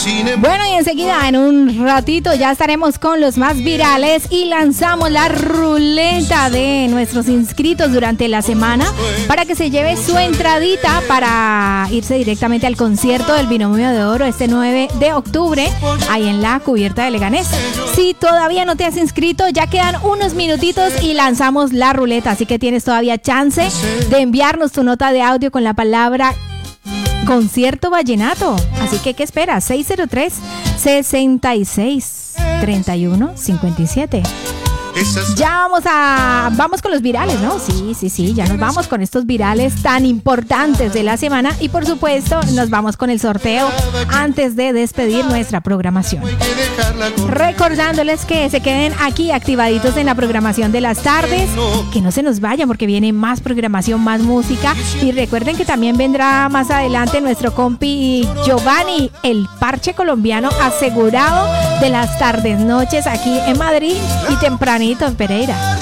Bueno, y enseguida, en un ratito, ya estaremos con los más virales y lanzamos la ruleta de nuestros inscritos durante la semana para que se lleve su entradita para irse directamente al concierto del Binomio de Oro este 9 de octubre, ahí en la Cubierta de Leganés. Si todavía no te has inscrito, ya quedan unos minutitos y lanzamos la ruleta, así que tienes todavía chance de enviarnos tu nota de audio con la palabra Concierto Vallenato. Así que, ¿qué esperas? 603-66-31-57. Ya vamos con los virales, ¿no? Sí, ya nos vamos con estos virales tan importantes de la semana y por supuesto nos vamos con el sorteo antes de despedir nuestra programación. Recordándoles que se queden aquí activaditos en la programación de las tardes, que no se nos vayan porque viene más programación, más música, y recuerden que también vendrá más adelante nuestro compi Giovanni, el parche colombiano asegurado de las tardes noches aquí en Madrid y tempranito en Pereira.